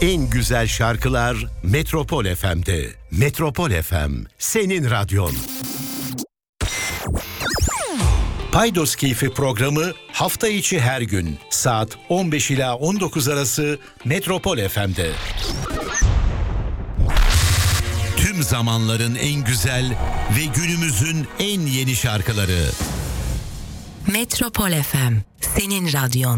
En güzel şarkılar Metropol FM'de. Metropol FM, senin radyon. Paydos Keyfi programı hafta içi her gün saat 15 ila 19 arası Metropol FM'de. Tüm zamanların en güzel ve günümüzün en yeni şarkıları. Metropol FM, senin radyon.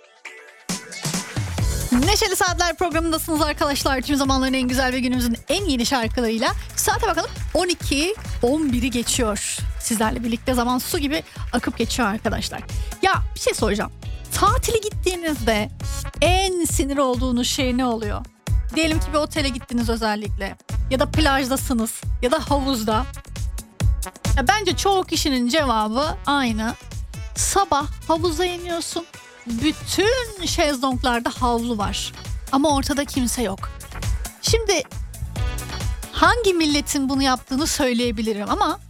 Neşeli Saatler programındasınız arkadaşlar. Tüm zamanların en güzel ve günümüzün en yeni şarkılarıyla. Saate bakalım, 12:11'i geçiyor. Sizlerle birlikte zaman su gibi akıp geçiyor arkadaşlar. Ya bir şey soracağım. Tatile gittiğinizde en sinir olduğunuz şey ne oluyor? Diyelim ki bir otele gittiniz özellikle. Ya da plajdasınız. Ya da havuzda. Ya bence çoğu kişinin cevabı aynı. Sabah havuza iniyorsun. Bütün şezlonglarda havlu var. Ama ortada kimse yok. Şimdi hangi milletin bunu yaptığını söyleyebilirim ama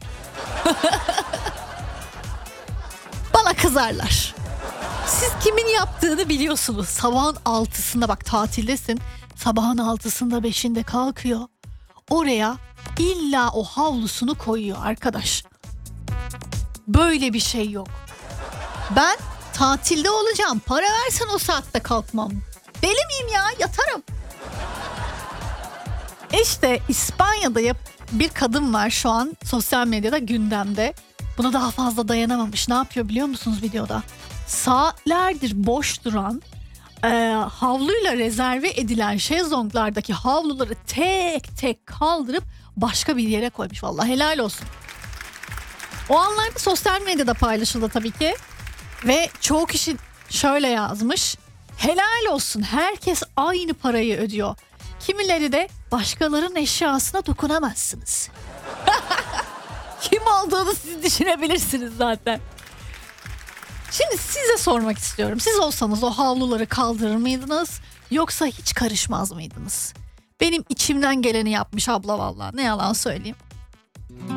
bana kızarlar. Siz kimin yaptığını biliyorsunuz. Sabahın 6'sında, bak tatildesin. Sabahın 6'sında 5'inde kalkıyor. Oraya illa o havlusunu koyuyor arkadaş. Böyle bir şey yok. Ben tatilde olacağım. Para versen o saatte kalkmam. Deli miyim ya? Yatarım. İşte İspanya'da bir kadın var şu an sosyal medyada gündemde. Buna daha fazla dayanamamış. Ne yapıyor biliyor musunuz videoda? Saatlerdir boş duran havluyla rezerve edilen şezlonglardaki havluları tek tek kaldırıp başka bir yere koymuş. Vallahi helal olsun. O anlarda sosyal medyada paylaşıldı tabii ki. Ve çoğu kişi şöyle yazmış. Helal olsun, herkes aynı parayı ödüyor. Kimileri de başkalarının eşyasına dokunamazsınız. Kim olduğunu siz düşünebilirsiniz zaten. Şimdi size sormak istiyorum. Siz olsanız o havluları kaldırır mıydınız? Yoksa hiç karışmaz mıydınız? Benim içimden geleni yapmış abla vallahi. Ne yalan söyleyeyim.